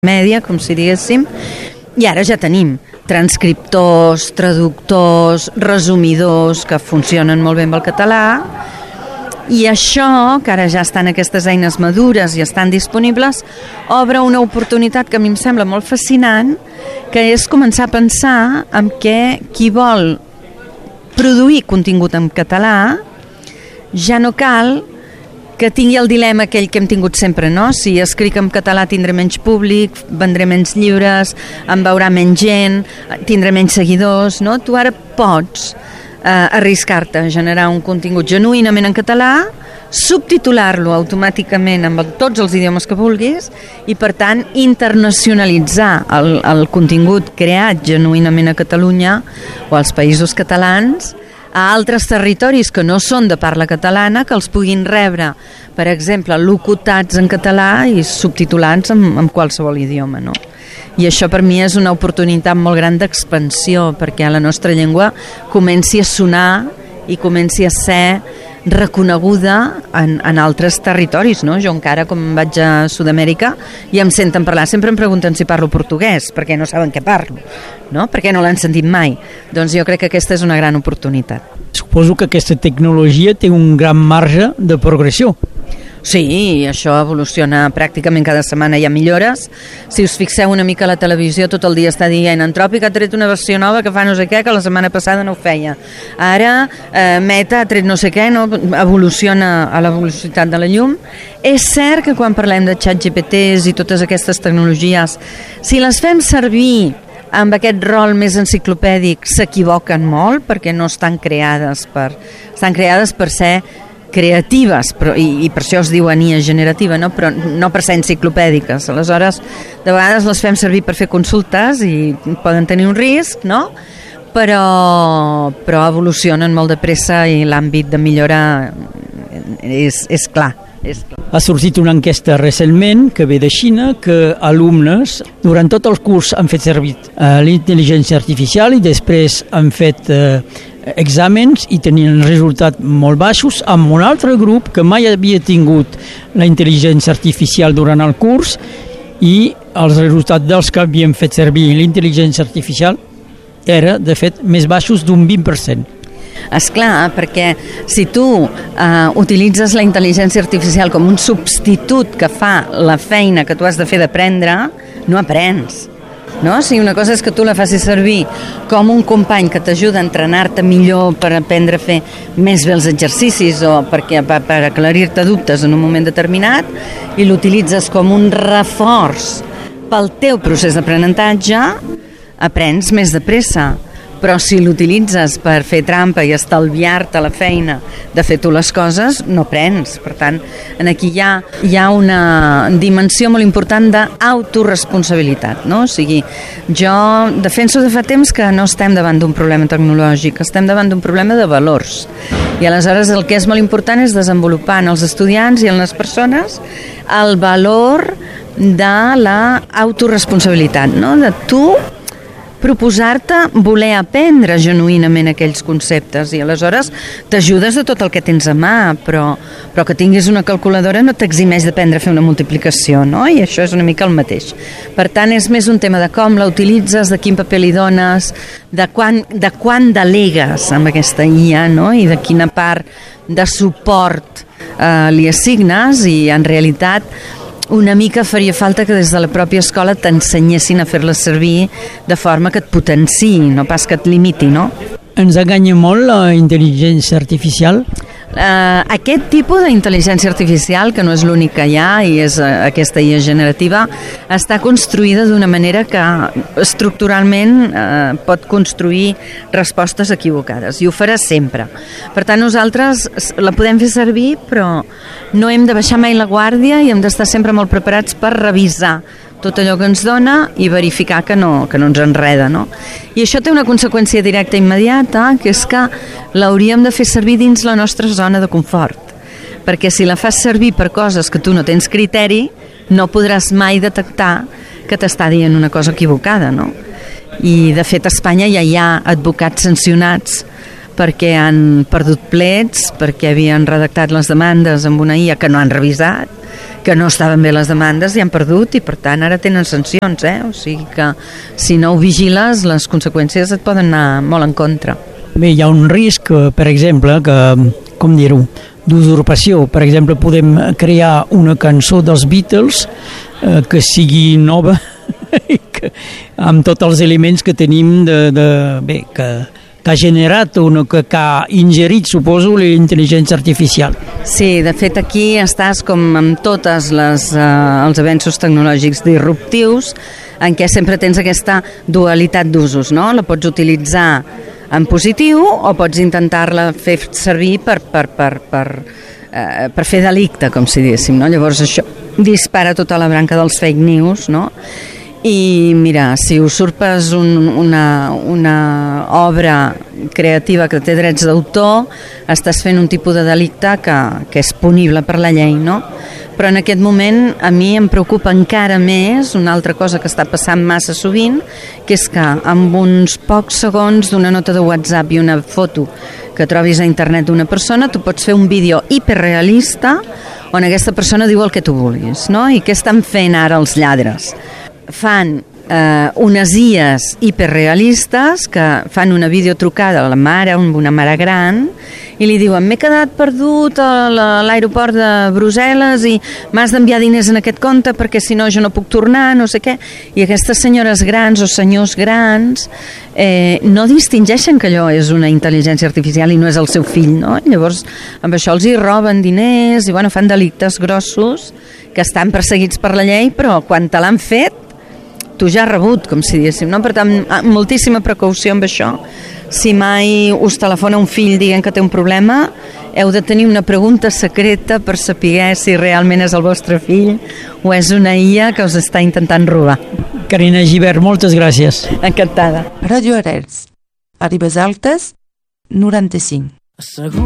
mèdia, com si diguéssim, i ara ja tenim transcriptors, traductors, resumidors que funcionen molt bé amb el català, i això, que ara ja estan aquestes eines madures i estan disponibles, obre una oportunitat que a mi em sembla molt fascinant, que és començar a pensar en què qui vol produir contingut en català ja no cal que tingui el dilema aquell que hem tingut sempre, no? Si escric en català tindré menys públic, vendré menys llibres, em veurà menys gent, tindré menys seguidors, no? Tu ara pots arriscar-te a generar un contingut genuïnament en català, subtitular-lo automàticament amb tots els idiomes que vulguis i, per tant, internacionalitzar el contingut creat genuïnament a Catalunya o als països catalans a altres territoris que no són de parla catalana, que els puguin rebre, per exemple, locutats en català i subtitulats en qualsevol idioma, no? I això per mi és una oportunitat molt gran d'expansió, perquè la nostra llengua comenci a sonar i comenci a ser reconeguda en altres territoris, no? Jo encara, com vaig a Sud-amèrica, i em senten parlar, sempre em pregunten si parlo portuguès, perquè no saben què parlo, no? Perquè no l'han sentit mai. Doncs jo crec que aquesta és una gran oportunitat. Suposo que aquesta tecnologia té un gran marge de progressió. Sí, això evoluciona pràcticament cada setmana, hi ha millores. Si us fixeu una mica a la televisió, tot el dia està dient Antròpic ha tret una versió nova que fa no sé què, que la setmana passada no ho feia. Ara Meta ha tret no sé què, no? Evoluciona a la velocitat de la llum. És cert que quan parlem de ChatGPTs i totes aquestes tecnologies, si les fem servir amb aquest rol més enciclopèdic, s'equivoquen molt, perquè no estan creades per ser creatives, però, i per això es diuen IA generativa, no? Però no per ser enciclopèdiques. Aleshores, de vegades les fem servir per fer consultes i poden tenir un risc, no? Però evolucionen molt de pressa i l'àmbit de millora és clar. Ha sortit una enquesta recentment que ve de Xina que alumnes durant tot el curs han fet servir l'intel·ligència artificial i després han fet exàmens i tenien resultats molt baixos, amb un altre grup que mai havia tingut la intel·ligència artificial durant el curs, i els resultats dels que havien fet servir l'intel·ligència artificial era, de fet, més baixos d'un 20%. Esclar, perquè si tu utilitzes la intel·ligència artificial com un substitut que fa la feina que tu has de fer d'aprendre, no aprens. No? Si una cosa és que tu la facis servir com un company que t'ajuda a entrenar-te millor per aprendre a fer més bé els exercicis o per aclarir-te dubtes en un moment determinat, i l'utilitzes com un reforç pel teu procés d'aprenentatge, aprens més de pressa. Però si l'utilitzes per fer trampa i estalviar-te la feina de fer tu les coses, no aprens. Per tant, aquí hi ha una dimensió molt important d'autoresponsabilitat, no? O sigui, jo defenso de fa temps que no estem davant d'un problema tecnològic, estem davant d'un problema de valors. I aleshores el que és molt important és desenvolupar en els estudiants i en les persones el valor de l'autoresponsabilitat, no? De tu proposar-te voler aprendre genuïnament aquells conceptes, i aleshores t'ajudes de tot el que tens a mà, però que tinguis una calculadora no t'eximeix d'aprendre a fer una multiplicació, no? I això és una mica el mateix. Per tant, és més un tema de com la utilitzes, de quin paper li dones, de quan delegues amb aquesta IA, no? I de quina part de suport li assignes, i en realitat una mica faria falta que des de la pròpia escola t'ensenyessin a fer-la servir de forma que et potenciï, no pas que et limiti, no? Ens enganya molt la intel·ligència artificial? Aquest tipus d'intel·ligència artificial, que no és l'únic que hi ha i és aquesta IA generativa, està construïda d'una manera que estructuralment pot construir respostes equivocades, i ho farà sempre. Per tant, nosaltres la podem fer servir, però no hem de baixar mai la guàrdia i hem d'estar sempre molt preparats per revisar tot allò que ens dona i verificar que no ens enreda, no? I això té una conseqüència directa i immediata, que és que l'hauríem de fer servir dins la nostra zona de confort, perquè si la fas servir per coses que tu no tens criteri, no podràs mai detectar que t'està dient una cosa equivocada, no? I de fet a Espanya ja hi ha advocats sancionats perquè han perdut plets, perquè havien redactat les demandes amb una IA que no han revisat, que no estaven bé les demandes i han perdut, i per tant ara tenen sancions, o sigui que si no ho vigiles les conseqüències et poden anar molt en contra. Bé, hi ha un risc, per exemple, que, com dir-ho, d'usurpació. Per exemple, podem crear una cançó dels Beatles que sigui nova amb tots els elements que tenim que ha generat o que ha ingerit, suposo, la intel·ligència artificial. Sí, de fet aquí estàs com amb tots els avenços tecnològics disruptius en què sempre tens aquesta dualitat d'usos, no? La pots utilitzar en positiu o pots intentar-la fer servir per fer delicte, com si diguéssim, no? Llavors això dispara tota la branca dels fake news, no? I mira, si usurpes una obra creativa que té drets d'autor, estàs fent un tipus de delicte que és punible per la llei, no? Però en aquest moment a mi em preocupa encara més una altra cosa que està passant massa sovint, que és que amb uns pocs segons d'una nota de WhatsApp i una foto que trobis a internet d'una persona, tu pots fer un vídeo hiperrealista on aquesta persona diu el que tu vulguis, no? I què estan fent ara els lladres? Fan unes IAs hiperrealistes que fan una videotrucada a la mare, una mare gran, i li diuen: m'he quedat perdut a l'aeroport de Brussel·les i m'has d'enviar diners en aquest compte perquè si no jo no puc tornar, no sé què. I aquestes senyores grans o senyors grans no distingeixen que allò és una intel·ligència artificial i no és el seu fill, no? Llavors amb això els hi roben diners i fan delictes grossos que estan perseguits per la llei, però quan te l'han fet tu ja has rebut, com si diguéssim, no? Per tant, moltíssima precaució amb això. Si mai us telefona un fill dient que té un problema, heu de tenir una pregunta secreta per saber si realment és el vostre fill o és una IA que us està intentant robar. Carina Gibert, moltes gràcies. Encantada. Ràdio Arels, a Ribes Altes, 95.